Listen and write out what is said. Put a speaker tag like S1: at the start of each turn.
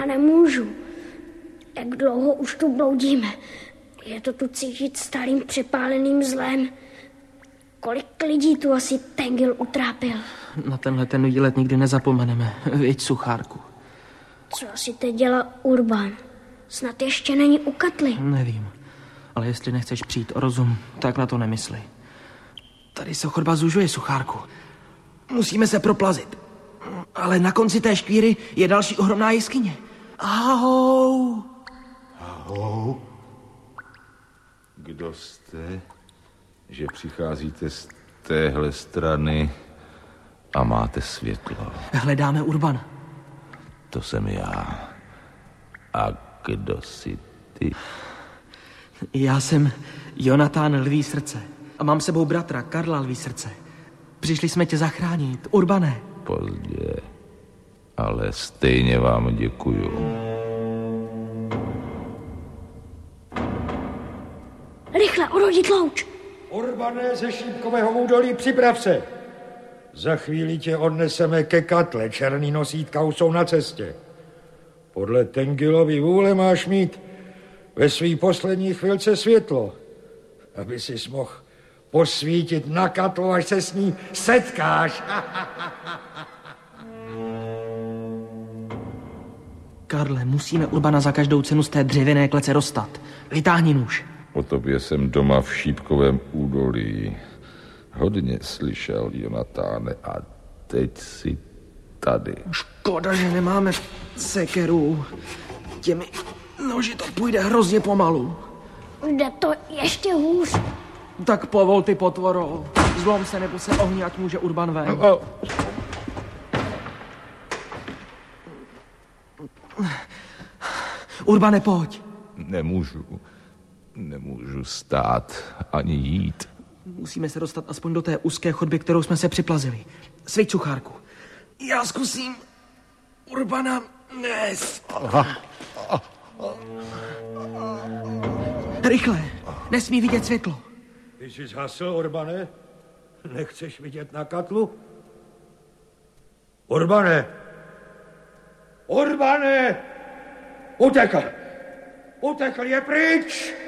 S1: Já nemůžu. Jak dlouho už tu bloudíme. Je to tu cítit starým přepáleným zlem. Kolik lidí tu asi Tengil utrápil.
S2: Na tenhle ten výlet nikdy nezapomeneme. Viď, Suchárku.
S1: Co asi teď dělá Urban? Snad ještě není u Katly.
S2: Nevím, ale jestli nechceš přijít o rozum, tak na to nemysli. Tady se chodba zužuje, Suchárku. Musíme se proplazit. Ale na konci té škvíry je další ohromná jeskyně. Ahou!
S3: Ahou? Kdo jste, že přicházíte z téhle strany a máte světlo?
S2: Hledáme Urbana.
S3: To jsem já. A kdo jsi ty?
S2: Já jsem Jonatán Lví srdce. A mám sebou bratra Karla Lví srdce. Přišli jsme tě zachránit, Urbane.
S3: Pozdě, ale stejně vám děkuju.
S1: Rychle, urodit louč.
S4: Urbane ze Šípkového údolí, připrav se. Za chvíli tě odneseme ke Katle, černý nosítka už jsou na cestě. Podle Tengilovy vůle máš mít ve svý poslední chvilce světlo, aby sis mohl posvítit na Katlu, až se s ní setkáš.
S2: Karle, musíme Urbana za každou cenu z té dřevěné klece dostat. Vytáhni nůž.
S3: O tobě jsem doma v Šípkovém údolí hodně slyšel, Jonatáne, a teď si tady.
S2: Škoda, že nemáme sekeru. Těmi noži to půjde hrozně pomalu.
S1: Jde to ještě hůř.
S2: Tak povol, ty potvoro. Zlom se nebo se ohni, ať může Urban ven. Urbane, pojď.
S3: Nemůžu stát ani jít.
S2: Musíme se dostat aspoň do té úzké chodby, kterou jsme se připlazili. Sviť, Suchárku. Já zkusím Urbana nést. Rychle, nesmí vidět světlo.
S4: Ty jsi zhasl, Urbane? Nechceš vidět na Katlu? Urbane! Urbane! Utekl! Utekl, je pryč!